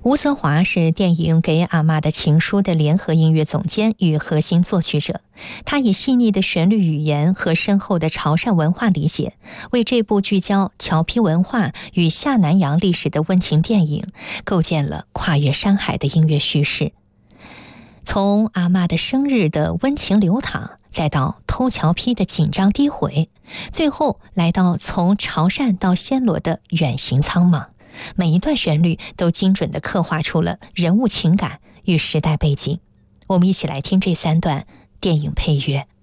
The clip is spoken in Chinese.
吴泽华是电影《给阿嬷的情书》的联合音乐总监与核心作曲者，他以细腻的旋律语言和深厚的潮汕文化理解，为这部聚焦侨批文化与下南洋历史的温情电影，构建了跨越山海的音乐叙事。从阿嬷的生日的温情流淌，再到偷侨批的紧张低回，最后来到从潮汕到暹罗的远行苍茫，每一段旋律都精准地刻画出了人物情感与时代背景。我们一起来听这3段电影配乐。